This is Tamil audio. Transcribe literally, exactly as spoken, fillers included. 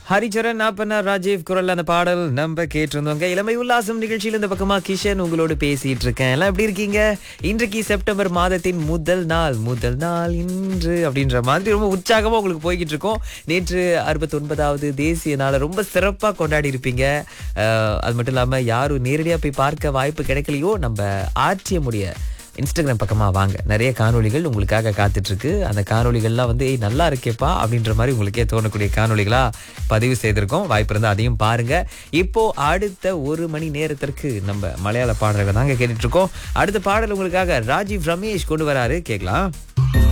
ஹரிச்சரன் அப்பனா ராஜீவ் குரல் அந்த பாடல் நம்ம கேட்டிருந்தோங்க. இளமை உல்லாசம் நிகழ்ச்சியில் இந்த பக்கமா கிஷன் உங்களோடு பேசிட்டு இருக்கேன். எல்லாம் எப்படி இருக்கீங்க? இன்றைக்கு செப்டம்பர் மாதத்தின் முதல் நாள் முதல் நாள் இன்று அப்படின்ற மாதிரி ரொம்ப உற்சாகமா உங்களுக்கு போய்கிட்டு இருக்கோம். நேற்று அறுபத்தி ஒன்பதாவது தேசிய நாளை ரொம்ப சிறப்பா கொண்டாடி இருப்பீங்க. அஹ், அது மட்டும் இல்லாம யாரும் நேரடியா போய் பார்க்க வாய்ப்பு கிடைக்கலையோ, நம்ம ஆட்சிய முடிய இன்ஸ்டாகிராம் பக்கமா வாங்க, நிறைய காணொளிகள் உங்களுக்காக காத்துட்டு இருக்கு. அந்த காணொளிகள்லாம் வந்து ஏய் நல்லா இருக்கேப்பா அப்படின்ற மாதிரி உங்களுக்கே தோணக்கூடிய காணொளிகளா பதிவு செய்திருக்கோம். வாய்ப்பு இருந்தா அதையும் பாருங்க. இப்போ அடுத்த ஒரு மணி நேரத்திற்கு நம்ம மலையாள பாடல்களை தாங்க கேட்டுட்டு இருக்கோம். அடுத்த பாடல் உங்களுக்காக ராஜீவ் ரமேஷ் கொண்டு வராரு, கேட்கலாம்.